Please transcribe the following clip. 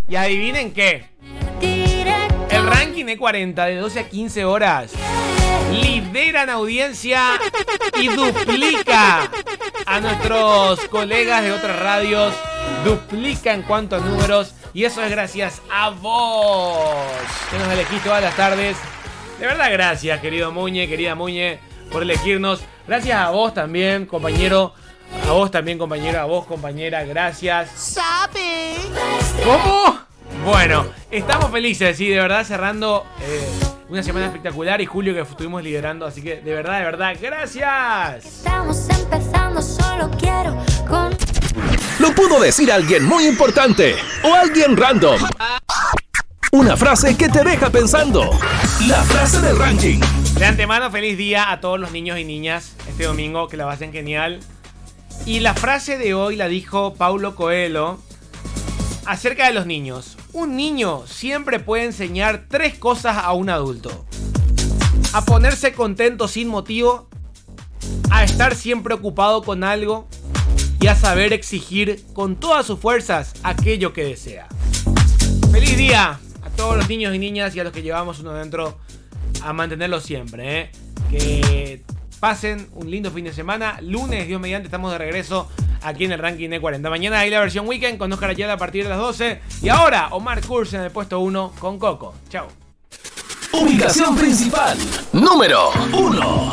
Y adivinen qué. El ranking E40 de 12 a 15 horas lidera en audiencia y duplica a nuestros colegas de otras radios. Duplica en cuanto a números. Y eso es gracias a vos, que nos elegís todas las tardes. De verdad, gracias, querido Muñe, querida Muñe, por elegirnos. Gracias a vos también, compañero. A vos también, compañero. A vos, compañera. Gracias. ¿Sabe? ¿Cómo? Bueno, estamos felices, sí, de verdad, cerrando una semana espectacular y julio que estuvimos liderando. Así que, de verdad, gracias. Estamos empezando, solo quiero con... Lo pudo decir alguien muy importante o alguien random. Una frase que te deja pensando. La frase del ranking. De antemano, feliz día a todos los niños y niñas este domingo, que la pasen genial. Y la frase de hoy la dijo Paulo Coelho acerca de los niños. Un niño siempre puede enseñar 3 cosas a un adulto: a ponerse contento sin motivo, a estar siempre ocupado con algo y a saber exigir con todas sus fuerzas aquello que desea. Feliz día a todos los niños y niñas y a los que llevamos uno dentro, a mantenerlo siempre, ¿eh? Que pasen un lindo fin de semana. Lunes, Dios mediante, estamos de regreso aquí en el ranking E40. Mañana hay la versión weekend con Oscar Ayala a partir de las 12. Y ahora Omar Kurz en el puesto 1 con Coco. Chao. Ubicación principal. Número 1.